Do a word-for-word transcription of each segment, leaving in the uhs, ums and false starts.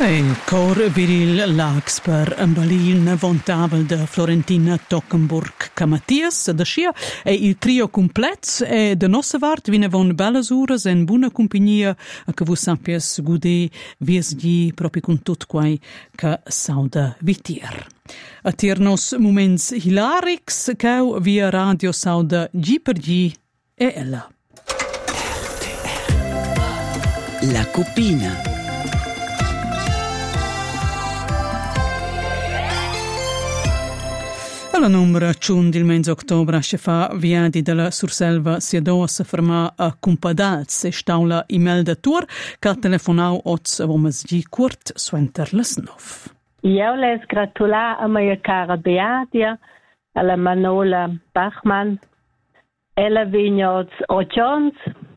Il cor viril lags per Balin vontavel de Florentina Tockenburg-Camatias da scia e il trio complet e de nossa vart vine von bellas uras en buona compagnia a che vos sappias gude viesgi proprio con tut quai che sauda vitier. A tirnos moments hilarics cau via radio sauda G per G e ella. La cupina. Alla numera ciun del mens octobre si fa viadi della Surselva si do a ferma a Cumpadals e staula email da tour che telefonau oz vomas gi curt suenter las nov. Io les gratula a mia cara Beadia, alla Manola Bachmann, ella vignoz o Jones,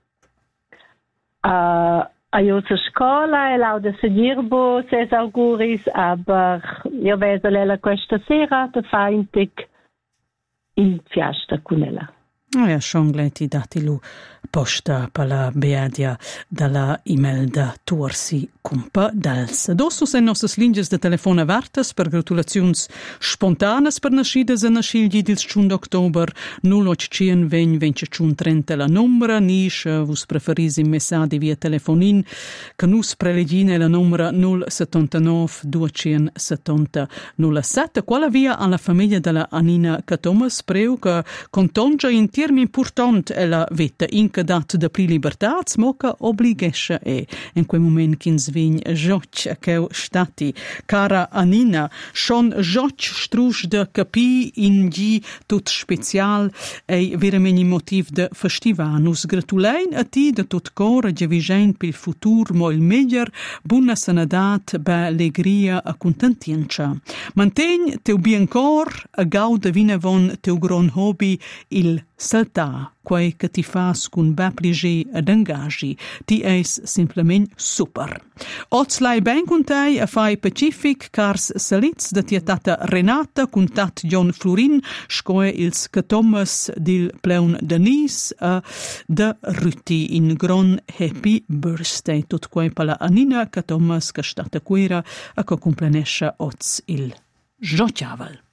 a a Jose Scola e lauda seguirbo ses auguris, aber io vedo lei questa sera da feintig in fiesta con ella. Ah, ja, schon gleti datilu posta pala Beadia dalla email da Torsi Cumpa Dals. Dossus en nossas linges de telefona vartas per gratulaziuns spontanas per nascidas e nascilgi dils ciun d'october null otto cien vegn venticinque trenta la numera nisch vus preferisi messadi via telefonin che nus prelegine la numera null settantanove duecentosettanta null sette quala via alla famiglia della Anina Catomas preu che contongia in termi important è la vita incadat da pli libertats moca obligesce e in quel moment kins vign joc che stati cara Anina schon joc strusch de capi in gi tot special e veramente motiv de festivanus gratulein a ti de tot cor e vigent pil futur mo il meglio buona sanadat be allegria a contentienza mantegn teu bien cor a gauda vine von teu gron hobby il salta quai che ti fas cun ba pligé ad engagi ti eis simplement super. Oz lai ben con tei a fai pacific cars salitz da tia tata Renata cun tat John Florin scoe ils Catomas dil pleun Denis a da Rutti in gron happy birthday tot quai pala Anina Catomas che stata quera a co cumplenescia oz il Giociavel.